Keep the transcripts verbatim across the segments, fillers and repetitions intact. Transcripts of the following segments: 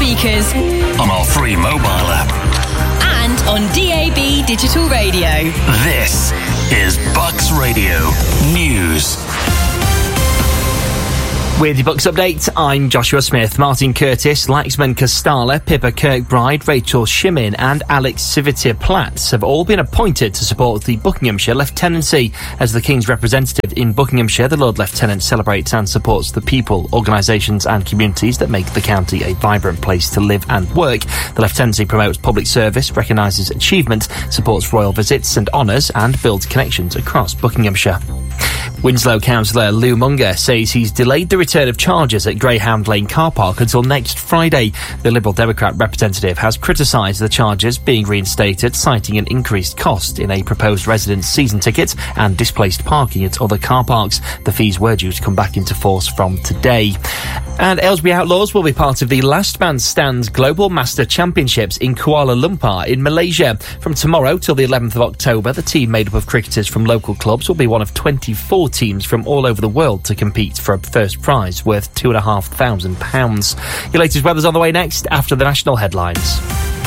speakers, on our free mobile app, and on D A B digital radio. This is Bucks Radio News. With your Bucks update, I'm Joshua Smith. Martin Curtis, Laxman Kastala, Pippa Kirkbride, Rachel Shimin and Alex Civitir-Platts have all been appointed to support the Buckinghamshire Lieutenancy. As the King's representative in Buckinghamshire, the Lord Lieutenant celebrates and supports the people, organisations and communities that make the county a vibrant place to live and work. The Lieutenancy promotes public service, recognises achievement, supports royal visits and honours and builds connections across Buckinghamshire. Winslow councillor Lou Munger says he's delayed the return of charges at Greyhound Lane car park until next Friday. The Liberal Democrat representative has criticised the charges being reinstated, citing an increased cost in a proposed residence season ticket and displaced parking at other car parks. The fees were due to come back into force from today. And Aylesbury Outlaws will be part of the Last Man Stands Global Master Championships in Kuala Lumpur in Malaysia. From tomorrow till the eleventh of October, the team made up of cricketers from local clubs will be one of twenty-four teams from all over the world to compete for a first prize worth two and a half thousand pounds. Your latest weather's on the way next after the national headlines.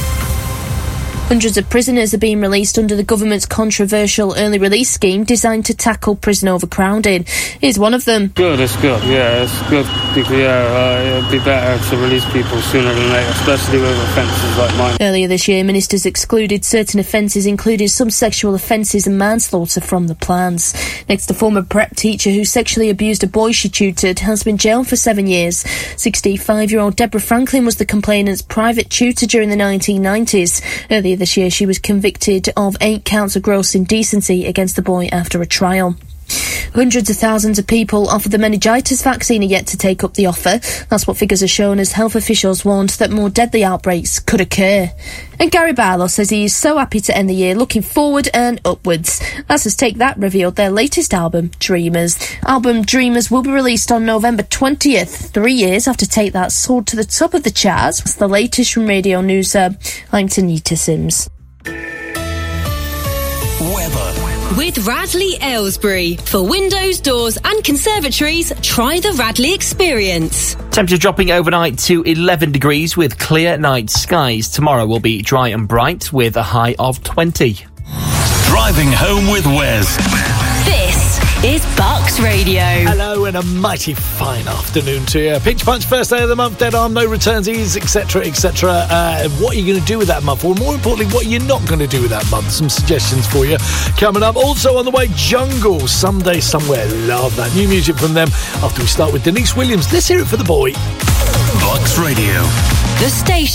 Hundreds of prisoners are being released under the government's controversial early release scheme designed to tackle prison overcrowding. Here's one of them. Good, it's good, yeah, it's good. Because, yeah, uh, it'd be better to release people sooner than later, especially with offences like mine. Earlier this year, ministers excluded certain offences, including some sexual offences and manslaughter, from the plans. Next, a former prep teacher who sexually abused a boy she tutored has been jailed for seven years. sixty-five-year-old Deborah Franklin was the complainant's private tutor during the nineteen nineties. Earlier this year, she was convicted of eight counts of gross indecency against the boy after a trial. Hundreds of thousands of people offered the meningitis vaccine are yet to take up the offer. That's what figures are shown as health officials warned that more deadly outbreaks could occur. And Gary Barlow says he is so happy to end the year looking forward and upwards. That's as Take That revealed their latest album, Dreamers. Album Dreamers will be released on November twentieth, three years after Take That soared to the top of the charts. That's the latest from Radio News. Uh, I'm Tanita Sims. Weather. With Radley Aylesbury. For windows, doors and conservatories, try the Radley experience. Temperature dropping overnight to eleven degrees with clear night skies. Tomorrow will be dry and bright with a high of twenty. Driving home with Wes. This is Bucks Radio. Hello and a mighty fine afternoon to you. Pitch Punch, first day of the month, dead arm, no returnsies, et cetera, et cetera. Uh, what are you going to do with that month? Or more importantly, what you're not going to do with that month? Some suggestions for you coming up. Also on the way, Jungle, Someday Somewhere. Love that. New music from them after we start with Denise Williams. Let's hear it for the boy. Bucks Radio. The station.